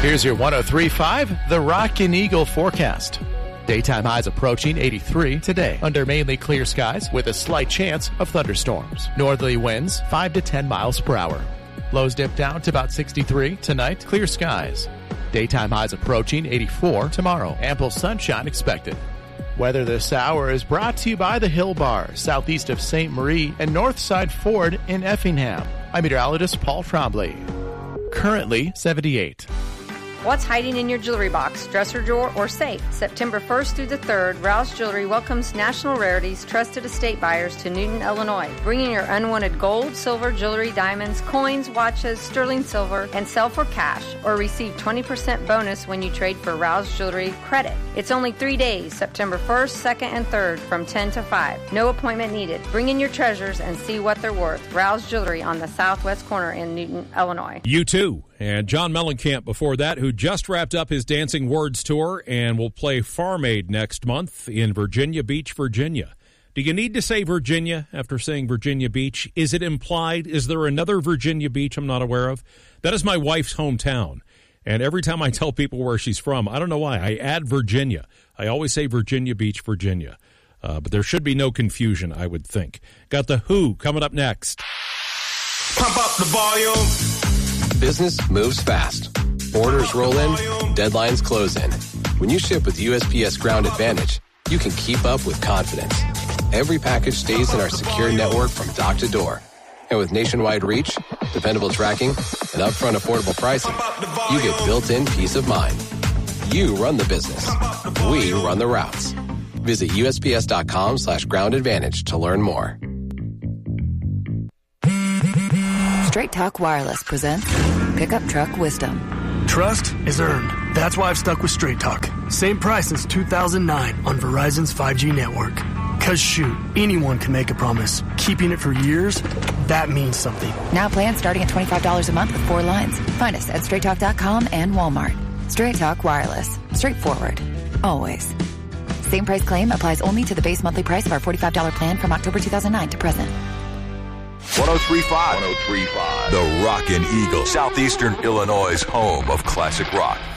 Here's your 103.5 The Rock and Eagle forecast. Daytime highs approaching 83 today under mainly clear skies with a slight chance of thunderstorms. Northerly winds 5 to 10 miles per hour. Lows dip down to about 63 tonight, clear skies. Daytime highs approaching 84 tomorrow. Ample sunshine expected. Weather this hour is brought to you by the Hill Bar, southeast of St. Marie and Northside Ford in Effingham. I'm meteorologist Paul Trombley. Currently 78. What's hiding in your jewelry box, dresser drawer, or safe? September 1st through the 3rd, Rouse Jewelry welcomes National Rarities trusted estate buyers to Newton, Illinois. Bring in your unwanted gold, silver, jewelry, diamonds, coins, watches, sterling silver, and sell for cash, or receive 20% bonus when you trade for Rouse Jewelry credit. It's only 3 days, September 1st, 2nd, and 3rd from 10 to 5. No appointment needed. Bring in your treasures and see what they're worth. Rouse Jewelry on the southwest corner in Newton, Illinois. You too. And John Mellencamp before that, who just wrapped up his Dancing Words tour and will play Farm Aid next month in Virginia Beach, Virginia. Do you need to say Virginia after saying Virginia Beach? Is it implied? Is there another Virginia Beach I'm not aware of? That is my wife's hometown. And every time I tell people where she's from, I don't know why, I add Virginia. I always say Virginia Beach, Virginia. But there should be no confusion, I would think. Got The Who coming up next. Pump up the volume. Business moves fast. Orders roll in, deadlines close in. When you ship with USPS Ground Advantage, you can keep up with confidence. Every package stays in our secure network from dock to door. And with nationwide reach, dependable tracking, and upfront affordable pricing, you get built-in peace of mind. You run the business. We run the routes. Visit USPS.com/Ground Advantage to learn more. Straight Talk Wireless presents Pickup Truck Wisdom. Trust is earned. That's why I've stuck with Straight Talk. Same price since 2009 on Verizon's 5G network. Cause shoot, anyone can make a promise. Keeping it for years, that means something. Now plans starting at $25 a month with 4 lines. Find us at straighttalk.com and Walmart. Straight Talk Wireless. Straightforward. Always. Same price claim applies only to the base monthly price of our $45 plan from October 2009 to present. 103.5. The Rock and Eagle, Southeastern Illinois' home of classic rock.